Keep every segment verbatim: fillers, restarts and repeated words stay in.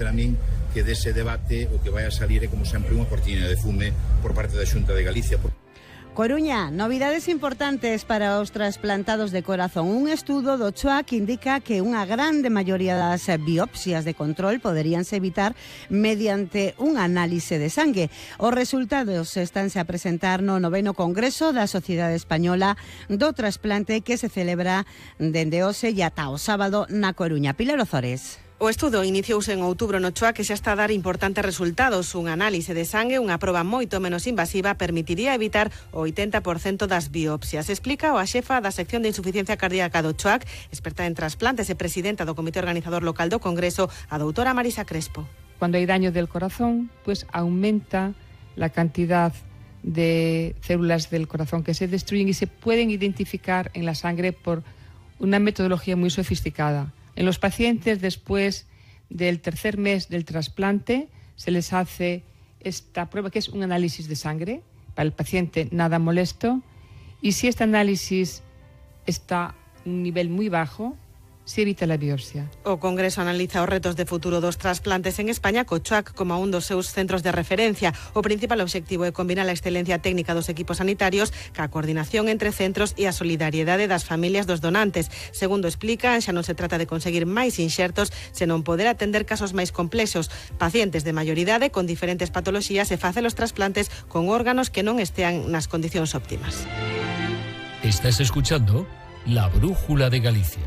para min que dese debate o que vai a salir é, como sempre, unha cortina de fume por parte da Xunta de Galicia. Coruña, novidades importantes para os trasplantados de corazón. Un estudo do C H O A que indica que unha grande maioría das biopsias de control poderíanse evitar mediante un análise de sangue. Os resultados estánse a presentar no noveno Congreso da Sociedade Española do Trasplante que se celebra dende hoxe e ata o sábado na Coruña. Pilar Ozores. O estudo iniciouse en outubro no C H O A que xa está a dar importantes resultados. Un análise de sangue, unha proba moito menos invasiva, permitiría evitar o oitenta por cento das biopsias. Explica a xefa da sección de insuficiencia cardíaca do C H O A C, experta en trasplantes e presidenta do Comité Organizador Local do Congreso, a doutora Marisa Crespo. Cuando hay daño del corazón, pues aumenta la cantidad de células del corazón que se destruyen y se pueden identificar en la sangre por una metodología muy sofisticada. En los pacientes, después del tercer mes del trasplante, se les hace esta prueba, que es un análisis de sangre, para el paciente nada molesto, y si este análisis está a un nivel muy bajo, se evita la biopsia. O Congreso analiza os retos de futuro dos trasplantes en España co C H O A C como un dos seus centros de referencia. O principal obxectivo é combinar a excelencia técnica dos equipos sanitarios ca coordinación entre centros e a solidariedade das familias dos donantes. Segundo explican, xa non se trata de conseguir máis inxertos, senón poder atender casos máis complexos, pacientes de maioridade con diferentes patoloxías e facer os trasplantes con órganos que non estean nas condicións óptimas. Estás escuchando La Brújula de Galicia.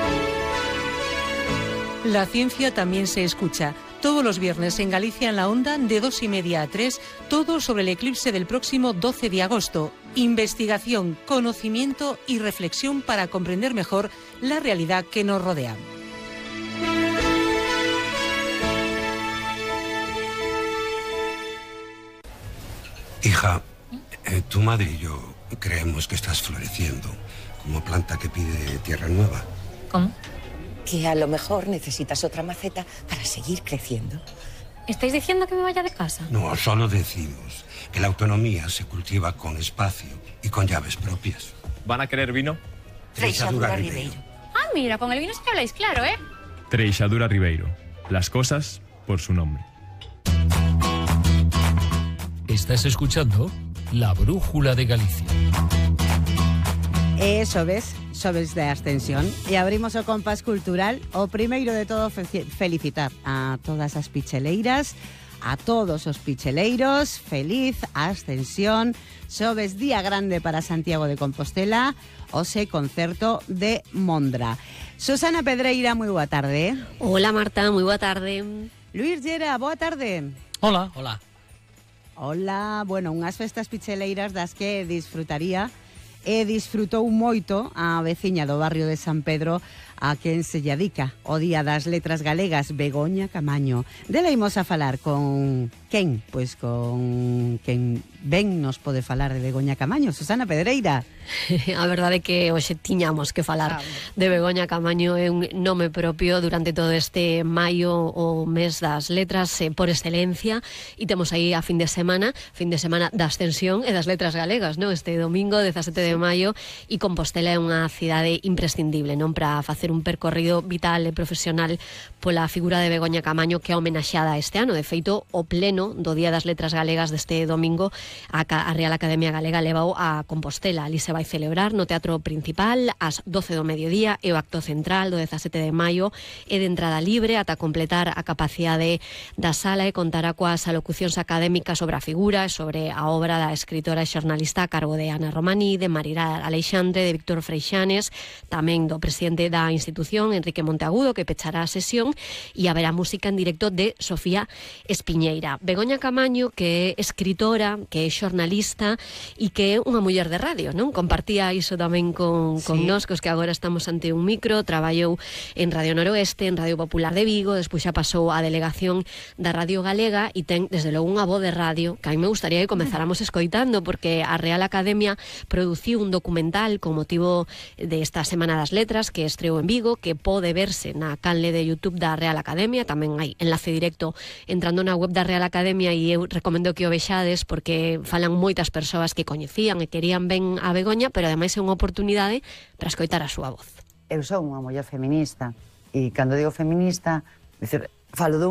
La ciencia también se escucha. Todos los viernes en Galicia en la Onda, de dos y media a tres, todo sobre el eclipse del próximo doce de agosto. Investigación, conocimiento y reflexión para comprender mejor la realidad que nos rodea. Hija, eh, tu madre y yo creemos que estás floreciendo como planta que pide tierra nueva. ¿Cómo? Que a lo mejor necesitas otra maceta para seguir creciendo. ¿Estáis diciendo que me vaya de casa? No, solo decimos que la autonomía se cultiva con espacio y con llaves propias. ¿Van a querer vino? Treixadura Ribeiro. Ah, mira, con el vino sí que habláis claro, ¿eh? Treixadura Ribeiro. Las cosas por su nombre. Estás escuchando La Brújula de Galicia. E xoves, xoves de Ascensión, e abrimos o compás cultural. O primeiro de todo, felicitar a todas as picheleiras, a todos os picheleiros. Feliz Ascensión. Xoves, día grande para Santiago de Compostela, ose concerto de Mondra. Susana Pedreira, moi boa tarde. Hola Marta, moi boa tarde. Luís Llera, boa tarde. Hola, hola. Hola, bueno, unhas festas picheleiras das que disfrutaría e disfrutou moito a veciña do barrio de San Pedro, a quen se lle dedica o Día das Letras Galegas, Begoña Camaño. Dela imos a falar con quen? Pois con quen ben nos pode falar de Begoña Camaño, Susana Pedreira. A verdade é que hoxe tiñamos que falar ah, de Begoña Camaño, é un nome propio durante todo este maio, o mes das letras eh, por excelencia, e temos aí a fin de semana, fin de semana da Ascensión e das Letras Galegas, no? Este domingo, dezasete de maio, e Compostela é unha cidade imprescindible, non, para facer un percorrido vital e profesional pola figura de Begoña Camaño, que é homenaxeada este ano. De feito, o pleno do Día das Letras Galegas deste domingo, a, a Real Academia Galega levou a Compostela. Ali se vai celebrar no Teatro Principal ás doce do mediodía, e o acto central do dezasete de maio é de entrada libre ata completar a capacidade da sala, e contará coas alocucións académicas sobre a figura e sobre a obra da escritora e xornalista a cargo de Ana Romaní, de Marira Aleixandre, de Víctor Freixanes, tamén do presidente da institución, Enrique Monteagudo, que pechará a sesión, e haberá música en directo de Sofía Espiñeira. Begoña Camaño, que é escritora, que é xornalista e que é unha muller de radio, non? Compartía iso tamén con, con sí. Nos, cos que agora estamos ante un micro. Traballou en Radio Noroeste, en Radio Popular de Vigo, despois xa pasou á delegación da Radio Galega e ten, desde logo, unha voz de radio que a mí me gustaría que comezáramos escoitando, porque a Real Academia produciu un documental con motivo desta Semana das Letras que estreou en Vigo, que pode verse na canle de YouTube da Real Academia. Tamén hai enlace directo entrando na web da Real Academia, e eu recomendo que o vexades, porque falan moitas persoas que coñecían e querían ben a Begoña, pero ademais é unha oportunidade para escoitar a súa voz. Eu son unha muller feminista, e cando digo feminista, falo dun